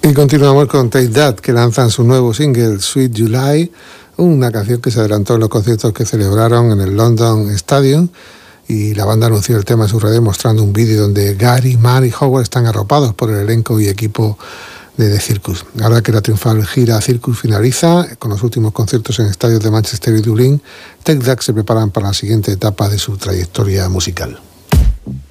Y continuamos con Take That, que lanzan su nuevo single, Sweet July, una canción que se adelantó en los conciertos que celebraron en el London Stadium, y la banda anunció el tema en sus redes mostrando un vídeo donde Gary, Mark y Howard están arropados por el elenco y equipo de The Circus. Ahora que la triunfal gira Circus finaliza, con los últimos conciertos en estadios de Manchester y Dublín, Take That se preparan para la siguiente etapa de su trayectoria musical.